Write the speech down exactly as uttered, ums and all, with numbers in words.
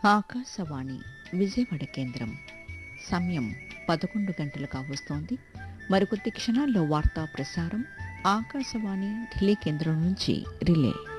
ఆకాశవాణి విజయవాడ కేంద్రం. సమయం పదకొండు గంటలు కావస్తోంది. మరికొద్ది క్షణాల్లో వార్తా ప్రసారం ఆకాశవాణి ఢిల్లీ కేంద్రం నుంచి రిలే.